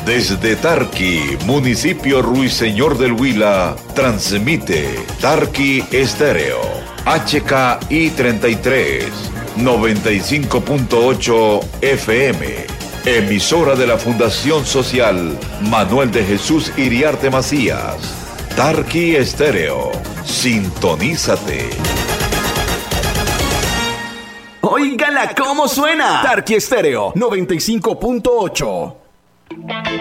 Desde Tarqui, municipio Ruiseñor del Huila, transmite Tarqui Estéreo, HKI 33, 95.8 FM, emisora de la Fundación Social Manuel de Jesús Iriarte Macías. Tarqui Estéreo, sintonízate. Óigala cómo suena. Tarqui Estéreo 95.8.